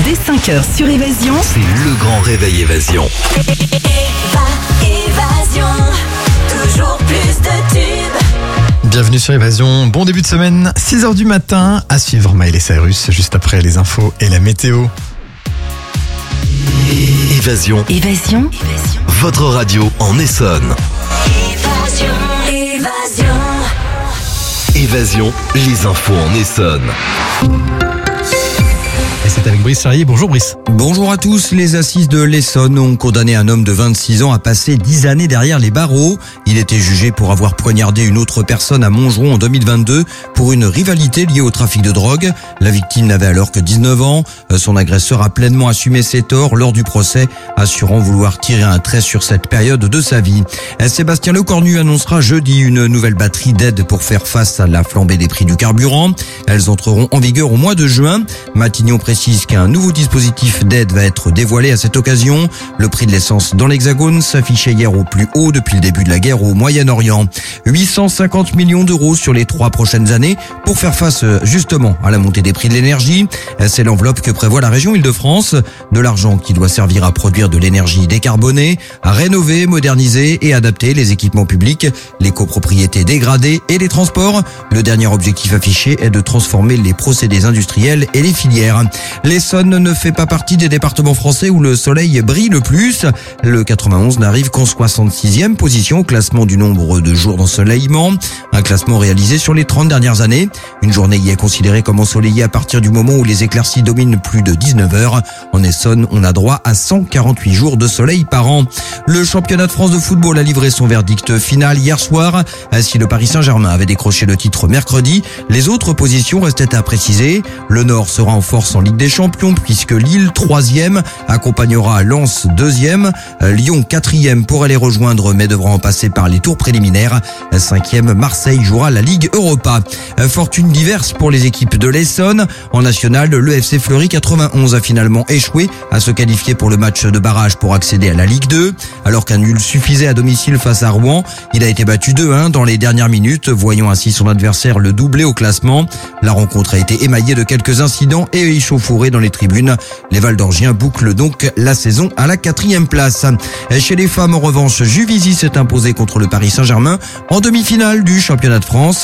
dès 5h sur Évasion. C'est le grand réveil Évasion. Évasion, toujours plus de tubes. Bienvenue sur Évasion, bon début de semaine, 6h du matin, à suivre Miley Cyrus, juste après les infos et la météo. Évasion, votre radio en Essonne. Évasion, les infos en Essonne. Et c'est avec Brice Charrier, bonjour Brice. Bonjour à tous, les assises de l'Essonne ont condamné un homme de 26 ans à passer 10 années derrière les barreaux. Il était jugé pour avoir poignardé une autre personne à Montgeron en 2022 pour une rivalité liée au trafic de drogue. La victime n'avait alors que 19 ans. Son agresseur a pleinement assumé ses torts lors du procès, assurant vouloir tirer un trait sur cette période de sa vie. Sébastien Lecornu annoncera jeudi une nouvelle batterie d'aides pour faire face à la flambée des prix du carburant. Elles entreront en vigueur au mois de juin. Matignon précise qu'un nouveau dispositif d'aide va être dévoilé à cette occasion. Le prix de l'essence dans l'Hexagone s'affichait hier au plus haut depuis le début de la guerre au Moyen-Orient. 850 millions d'euros sur les 3 prochaines années pour faire face justement à la montée des prix de l'énergie. C'est l'enveloppe que prévoit la région Île-de-France. De l'argent qui doit servir à produire de l'énergie décarbonée, à rénover, moderniser et adapter les équipements publics, les copropriétés dégradées et les transports. Le dernier objectif affiché est de transformer les procédés industriels et les filières. L'Essonne ne fait pas partie des départements français où le soleil brille le plus. Le 91 n'arrive qu'en 66e position au classement du nombre de jours d'ensoleillement. Un classement réalisé sur les 30 dernières années. Une journée y est considérée comme ensoleillée à partir du moment où les éclaircies dominent plus de 19 heures. En Essonne, on a droit à 148 jours de soleil par an. Le championnat de France de football a livré son verdict final hier soir. Si le Paris Saint-Germain avait décroché le titre mercredi, les autres positions restaient à préciser. Le Nord sera en force en Ligue des Champions puisque Lille, 3e, accompagnera Lens, 2e. Lyon, 4e, pourrait les rejoindre mais devra en passer par les tours préliminaires. 5e, Marseille jouera la Ligue Europa. Fortune diverse pour les équipes de l'Essonne. En national, le FC Fleury 91 a finalement échoué à se qualifier pour le match de barrage pour accéder à la Ligue 2. Alors qu'un nul suffisait à domicile face à Rouen, il a été battu 2-1 dans les dernières minutes, voyant ainsi son adversaire le doubler au classement. La rencontre a été émaillée de quelques incidents et échauffourée dans les tribunes. Les Val-d'Orgiens bouclent donc la saison à la 4e place. Chez les femmes, en revanche, Juvisy s'est imposé contre le Paris Saint-Germain en demi-finale du championnat de France.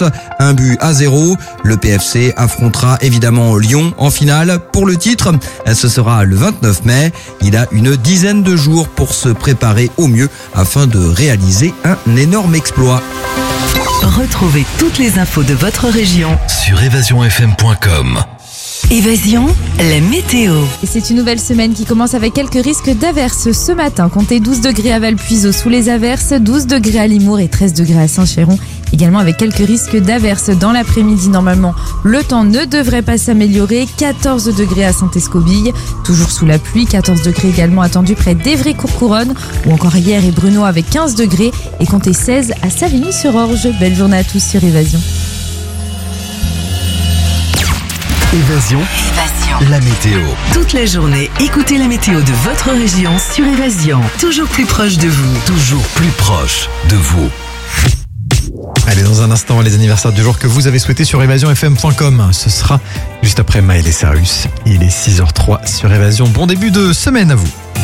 1-0. Le PFC affrontera évidemment Lyon en finale pour le titre. Ce sera le 29 mai. Il a une dizaine de jours pour se préparer au mieux afin de réaliser un énorme exploit. Retrouvez toutes les infos de votre région Sur évasionfm.com. Évasion, la météo. Et c'est une nouvelle semaine qui commence avec quelques risques d'averses ce matin. Comptez 12 degrés à Valpuiseau sous les averses, 12 degrés à Limours et 13 degrés à Saint-Chéron. Également avec quelques risques d'averses dans l'après-midi. Normalement, le temps ne devrait pas s'améliorer. 14 degrés à Saint-Escobille, toujours sous la pluie. 14 degrés également attendus près d'Évry-Courcouronnes ou encore hier et Bruno avec 15 degrés. Et comptez 16 à Savigny-sur-Orge. Belle journée à tous sur Évasion. Évasion, la météo. Toute la journée, écoutez la météo de votre région sur Évasion. Toujours plus proche de vous. Toujours plus proche de vous. Allez, dans un instant, les anniversaires du jour que vous avez souhaité sur évasionfm.com. Ce sera juste après Miley Cyrus. Il est 6h03 sur Évasion. Bon début de semaine à vous.